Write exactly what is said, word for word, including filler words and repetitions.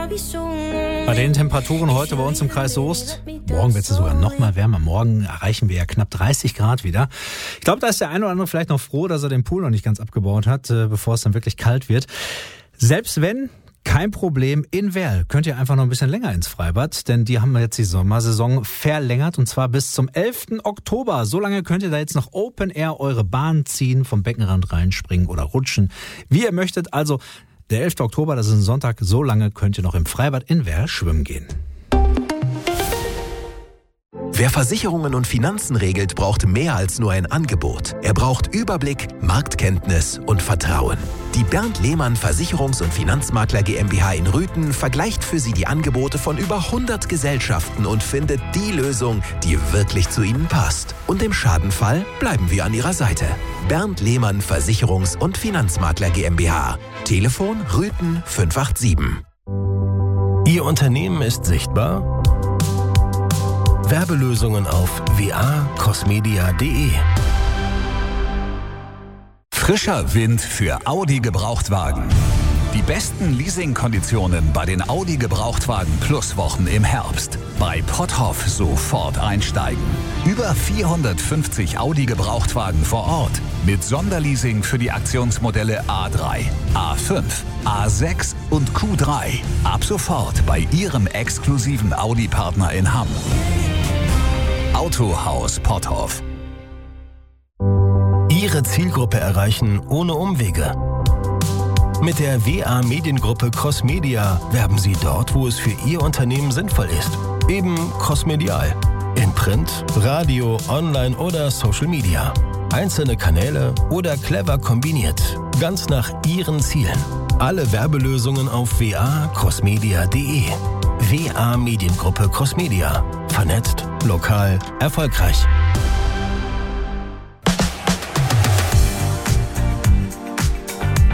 Bei den Temperaturen heute bei uns im Kreis Soest, morgen wird es sogar noch mal wärmer. Morgen erreichen wir ja knapp dreißig Grad wieder. Ich glaube, da ist der eine oder andere vielleicht noch froh, dass er den Pool noch nicht ganz abgebaut hat, bevor es dann wirklich kalt wird. Selbst wenn, kein Problem, in Werl könnt ihr einfach noch ein bisschen länger ins Freibad, denn die haben jetzt die Sommersaison verlängert und zwar bis zum elften Oktober. So lange könnt ihr da jetzt noch Open Air eure Bahn ziehen, vom Beckenrand reinspringen oder rutschen, wie ihr möchtet. Also der elfte Oktober, das ist ein Sonntag, so lange könnt ihr noch im Freibad in Werl schwimmen gehen. Wer Versicherungen und Finanzen regelt, braucht mehr als nur ein Angebot. Er braucht Überblick, Marktkenntnis und Vertrauen. Die Bernd Lehmann Versicherungs- und Finanzmakler GmbH in Rüthen vergleicht für Sie die Angebote von über hundert Gesellschaften und findet die Lösung, die wirklich zu Ihnen passt. Und im Schadenfall bleiben wir an Ihrer Seite. Bernd Lehmann Versicherungs- und Finanzmakler GmbH. Telefon Rüthen fünf acht sieben. Ihr Unternehmen ist sichtbar? Werbelösungen auf w a cosmedia punkt de. Frischer Wind für Audi Gebrauchtwagen. Die besten Leasingkonditionen bei den Audi Gebrauchtwagen Plus Wochen im Herbst. Bei Potthoff sofort einsteigen. Über vierhundertfünfzig Audi Gebrauchtwagen vor Ort. Mit Sonderleasing für die Aktionsmodelle A drei, A fünf, A sechs und Q drei. Ab sofort bei Ihrem exklusiven Audi-Partner in Hamm. Autohaus Potthoff. Ihre Zielgruppe erreichen ohne Umwege. Mit der W A Mediengruppe Crossmedia werben Sie dort, wo es für Ihr Unternehmen sinnvoll ist. Eben crossmedial. In Print, Radio, Online oder Social Media. Einzelne Kanäle oder clever kombiniert. Ganz nach Ihren Zielen. Alle Werbelösungen auf w a cosmedia punkt de. W A Mediengruppe Crossmedia. Vernetzt, lokal, erfolgreich.